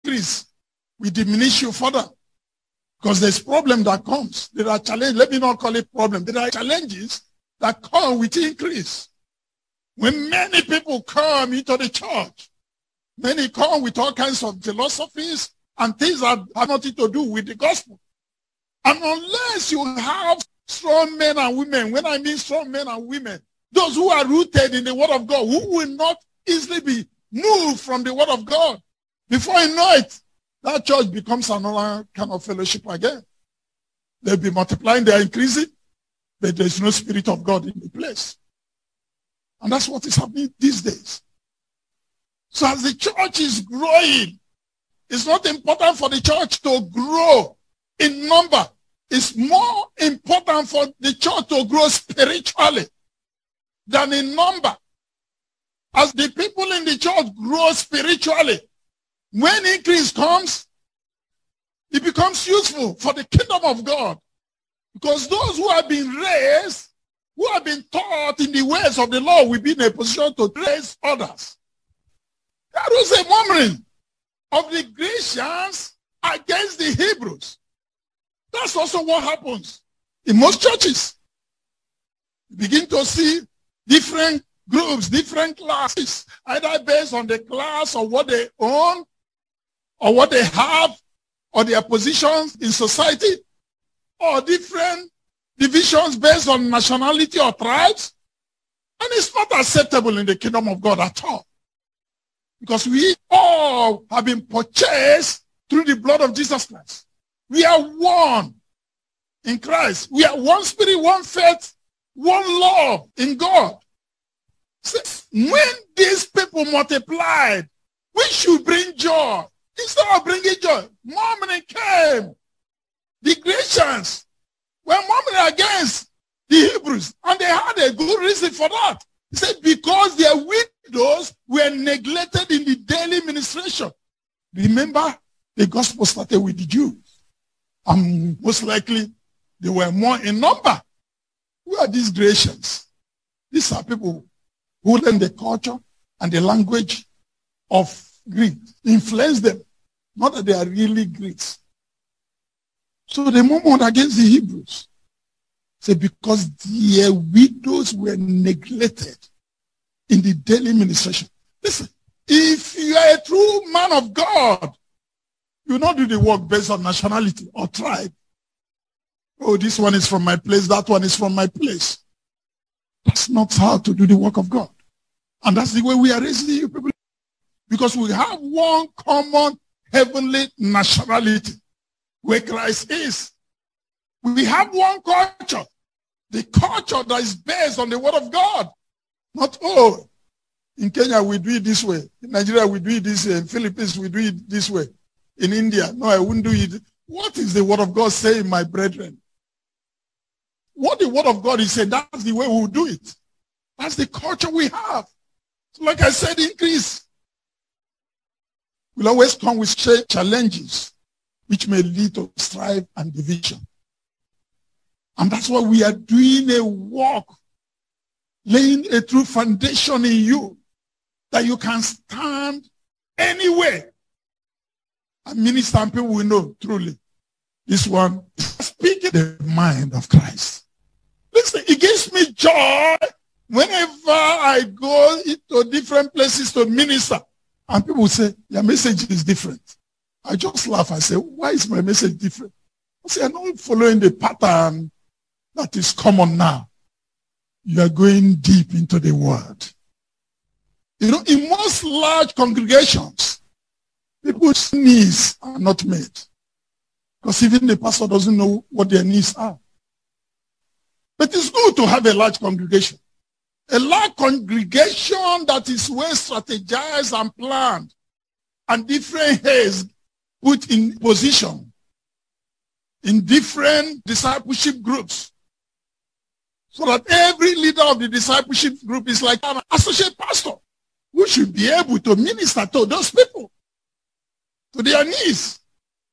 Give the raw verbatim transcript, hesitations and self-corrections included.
increase, we diminish you further. Because there's problem that comes. There are challenges. Let me not call it problem. There are challenges that come with increase. When many people come into the church, many come with all kinds of philosophies and things that have nothing to do with the gospel. And unless you have strong men and women, when I mean strong men and women, those who are rooted in the word of God, who will not easily be moved from the word of God, before you know it, that church becomes another kind of fellowship again. They'll be multiplying, they're increasing, but there's no Spirit of God in the place. And that's what is happening these days. So as the church is growing, it's not important for the church to grow in number. It's more important for the church to grow spiritually than in number. As the people in the church grow spiritually, when increase comes, it becomes useful for the kingdom of God. Because those who have been raised, who have been taught in the ways of the Lord, will be in a position to raise others. There was a murmuring of the Grecians against the Hebrews. That's also what happens in most churches. You begin to see different groups, different classes, either based on the class or what they own, or what they have, or their positions in society, or different divisions based on nationality or tribes. And it's not acceptable in the kingdom of God at all. Because we all have been purchased through the blood of Jesus Christ. We are one in Christ. We are one spirit, one faith, one love in God. So when these people multiplied, we should bring joy. Instead of bringing joy, murmuring came. The Grecians were murmuring against the Hebrews, and they had a good reason for that. He said, because their widows were neglected in the daily ministration. Remember, the gospel started with the Jews. And most likely, they were more in number. Who are these Grecians? These are people who learn the culture and the language of Greek, influence them. Not that they are really Greeks. So they murmured against the Hebrews. Say, because their widows were neglected in the daily ministration. Listen, if you are a true man of God, you will not do the work based on nationality or tribe. Oh, this one is from my place, that one is from my place. That's not how to do the work of God. And that's the way we are raising you people. Because we have one common heavenly nationality where Christ is. We have one culture. The culture that is based on the word of God. Not, oh, in Kenya we do it this way. In Nigeria we do it this way. In Philippines we do it this way. In India, no, I wouldn't do it. What is the word of God saying, my brethren? What the word of God is saying, that's the way we will do it. That's the culture we have. So like I said, increase will always come with challenges which may lead to strife and division. And that's why we are doing a work, laying a true foundation in you that you can stand anywhere. And minister and people will know truly this one is speaking the mind of Christ. Listen, it gives me joy whenever I go into different places to minister. And people will say, your message is different. I just laugh. I say, why is my message different? I say, I'm not following the pattern that is common now. You are going deep into the word. You know, in most large congregations, people's needs are not met. Because even the pastor doesn't know what their needs are. But it's good to have a large congregation. A large congregation that is well strategized and planned, and different heads put in position in different discipleship groups. So that every leader of the discipleship group is like an associate pastor who should be able to minister to those people, to their needs.